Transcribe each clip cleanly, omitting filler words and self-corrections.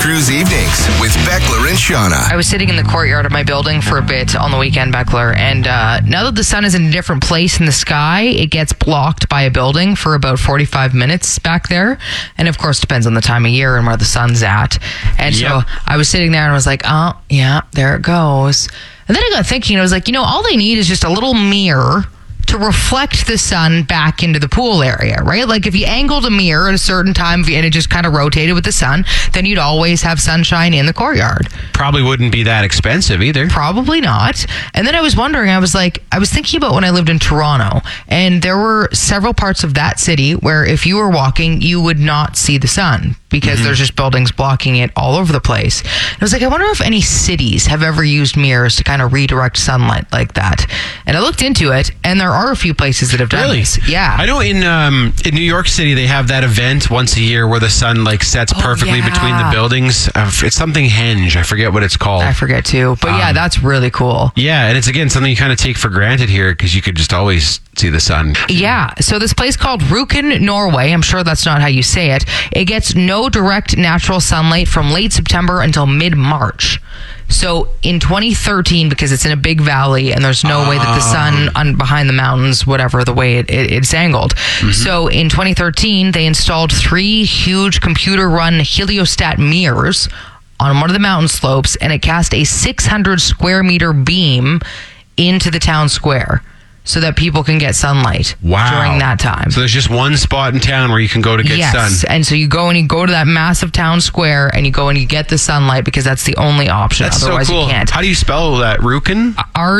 Cruise Evenings with Beckler and Shauna. I was sitting in the courtyard of my building for a bit on the weekend, Beckler, and now that the sun is in a different place in the sky, it gets blocked by a building for about 45 minutes back there. And of course, depends on the time of year and where the sun's at. And so I was sitting there and I was like, oh, yeah, there it goes. And then I got thinking, I was like, all they need is just a little mirror to reflect the sun back into the pool area, right? Like if you angled a mirror at a certain time and it just kind of rotated with the sun, then you'd always have sunshine in the courtyard. Probably wouldn't be that expensive either. Probably not. And then I was wondering, I was thinking about when I lived in Toronto, and there were several parts of that city where if you were walking, you would not see the sun because there's just buildings blocking it all over the place. And I was like, I wonder if any cities have ever used mirrors to kind of redirect sunlight like that. And I looked into it, and there are a few places that have done this. Yeah. I know in New York City, they have that event once a year where the sun sets perfectly between the buildings. It's something Henge. I forget what it's called. I forget too. But yeah, that's really cool. Yeah, and it's again something you kind of take for granted here because you could just always see the sun. Yeah. So this place called Rjukan, Norway, I'm sure that's not how you say it. It gets no direct natural sunlight from late September until mid-March. So in 2013, because it's in a big valley and there's no way that the sun behind the mountains, whatever the way it's angled. So in 2013, they installed 3 huge computer-run heliostat mirrors on one of the mountain slopes, and it cast a 600 square meter beam into the town square so that people can get sunlight during that time. So there's just one spot in town where you can go to get sun. And so you go to that massive town square and you go and you get the sunlight because that's the only option. That's Otherwise so cool. You can't. How do you spell that? Rjukan?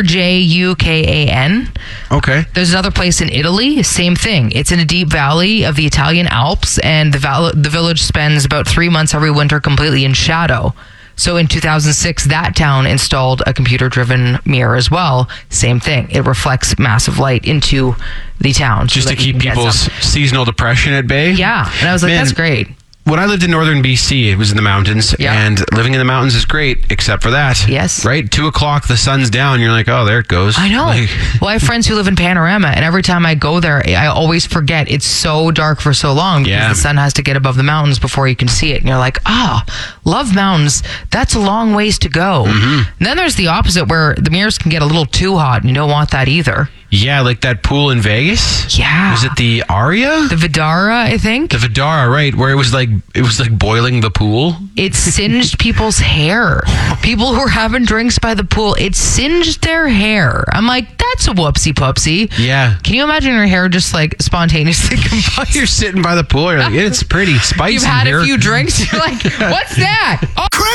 Rjukan. Okay. There's another place in Italy, same thing. It's in a deep valley of the Italian Alps, and the village spends about 3 months every winter completely in shadow. So in 2006, that town installed a computer-driven mirror as well. Same thing. It reflects massive light into the town. Just to keep people's seasonal depression at bay? Yeah. And I was like, that's great. When I lived in northern BC, it was in the mountains, and living in the mountains is great, except for that. Yes. Right? 2:00, the sun's down, you're like, oh, there it goes. I know. Well, I have friends who live in Panorama, and every time I go there, I always forget it's so dark for so long because the sun has to get above the mountains before you can see it. And you're like, love mountains. That's a long ways to go. And then there's the opposite where the mirrors can get a little too hot, and you don't want that either. Yeah, like that pool in Vegas. Yeah. Was it the Aria? The Vidara, I think. The Vidara, right, where it was like boiling the pool. It singed people's hair. People who were having drinks by the pool, it singed their hair. I'm like, that's a whoopsie pupsie. Yeah. Can you imagine your hair just spontaneously combust? You're sitting by the pool, you're like, it's pretty spicy. You've had a few drinks, you're like, what's that?